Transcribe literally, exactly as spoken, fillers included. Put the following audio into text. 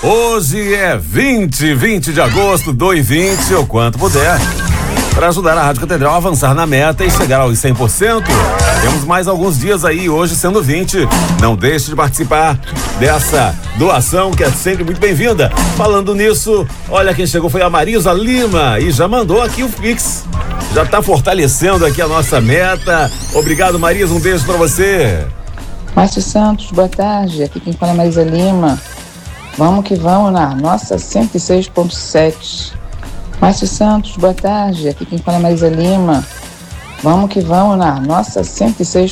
Hoje é vinte, vinte de agosto, dois e vinte, ou quanto puder. Para ajudar a Rádio Catedral a avançar na meta e chegar aos cem por cento. Temos mais alguns dias aí, hoje sendo vinte. Não deixe de participar dessa doação, que é sempre muito bem-vinda. Falando nisso, olha quem chegou foi a Marisa Lima e já mandou aqui o Pix. Já tá fortalecendo aqui a nossa meta. Obrigado, Marisa, um beijo para você. Márcio Santos, boa tarde. Aqui quem fala é Marisa Lima. Vamos que vamos na nossa cento e seis ponto sete. Márcio Santos, boa tarde. Aqui quem fala é Marisa Lima. Vamos que vamos na nossa cento e seis